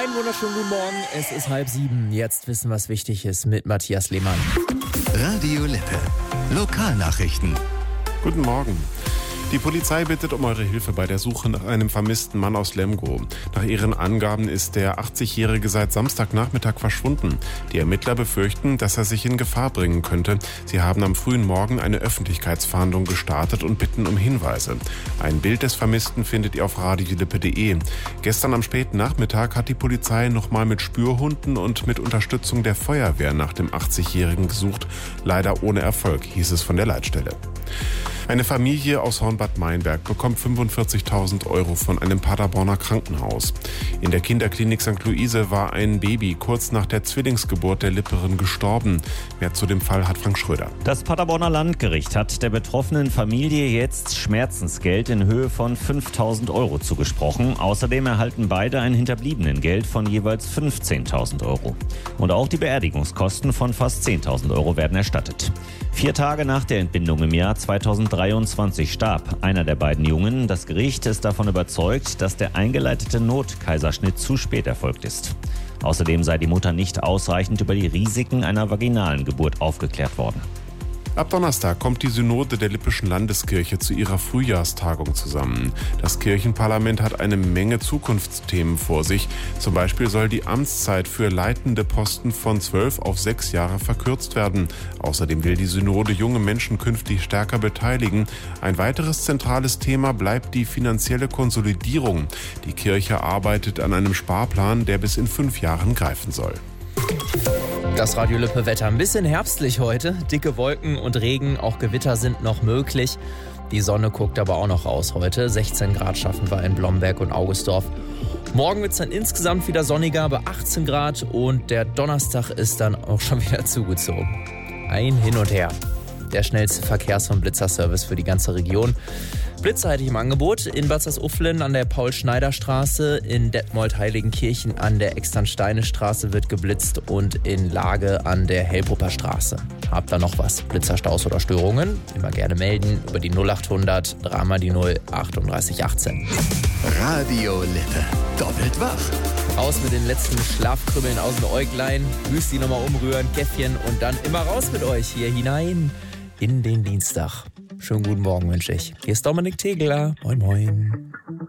Einen wunderschönen guten Morgen, es ist 6:30. Jetzt wissen, was wichtig ist mit Matthias Lehmann. Radio Lippe. Lokalnachrichten. Guten Morgen. Die Polizei bittet um eure Hilfe bei der Suche nach einem vermissten Mann aus Lemgo. Nach ihren Angaben ist der 80-Jährige seit Samstagnachmittag verschwunden. Die Ermittler befürchten, dass er sich in Gefahr bringen könnte. Sie haben am frühen Morgen eine Öffentlichkeitsfahndung gestartet und bitten um Hinweise. Ein Bild des Vermissten findet ihr auf radiolippe.de. Gestern am späten Nachmittag hat die Polizei nochmal mit Spürhunden und mit Unterstützung der Feuerwehr nach dem 80-Jährigen gesucht. Leider ohne Erfolg, hieß es von der Leitstelle. Eine Familie aus Hornbad Meinberg bekommt 45.000 € von einem Paderborner Krankenhaus. In der Kinderklinik St. Luise war ein Baby kurz nach der Zwillingsgeburt der Lipperin gestorben. Mehr zu dem Fall hat Frank Schröder. Das Paderborner Landgericht hat der betroffenen Familie jetzt Schmerzensgeld in Höhe von 5.000 € zugesprochen. Außerdem erhalten beide ein Hinterbliebenengeld von jeweils 15.000 €. Und auch die Beerdigungskosten von fast 10.000 € werden erstattet. 4 Tage nach der Entbindung im Jahr 2023 starb einer der beiden Jungen. Das Gericht ist davon überzeugt, dass der eingeleitete Notkaiserschnitt zu spät erfolgt ist. Außerdem sei die Mutter nicht ausreichend über die Risiken einer vaginalen Geburt aufgeklärt worden. Ab Donnerstag kommt die Synode der Lippischen Landeskirche zu ihrer Frühjahrstagung zusammen. Das Kirchenparlament hat eine Menge Zukunftsthemen vor sich. Zum Beispiel soll die Amtszeit für leitende Posten von 12 auf 6 Jahre verkürzt werden. Außerdem will die Synode junge Menschen künftig stärker beteiligen. Ein weiteres zentrales Thema bleibt die finanzielle Konsolidierung. Die Kirche arbeitet an einem Sparplan, der bis in 5 Jahren greifen soll. Das Radio Lippe Wetter ein bisschen herbstlich heute. Dicke Wolken und Regen, auch Gewitter sind noch möglich. Die Sonne guckt aber auch noch raus heute. 16 Grad schaffen wir in Blomberg und Augustdorf. Morgen wird es dann insgesamt wieder sonniger, bei 18 Grad. Und der Donnerstag ist dann auch schon wieder zugezogen. Ein Hin und Her. Der schnellste Verkehrs- und Blitzerservice für die ganze Region. Blitzerzeitig im Angebot in Bad Salzuflen an der Paul-Schneider-Straße, in Detmold-Heiligenkirchen an der Externsteine-Straße wird geblitzt und in Lage an der Hellbrupper Straße. Habt ihr noch was? Blitzerstaus oder Störungen? Immer gerne melden über die 0800 3 die 0 38 18. Radio Lippe. Doppelt wach. Raus mit den letzten Schlafkrümmeln aus den Äuglein, Müsli nochmal umrühren, Käffchen und dann immer raus mit euch hier hinein in den Dienstag. Schönen guten Morgen wünsche ich. Hier ist Dominik Tegeler. Moin moin.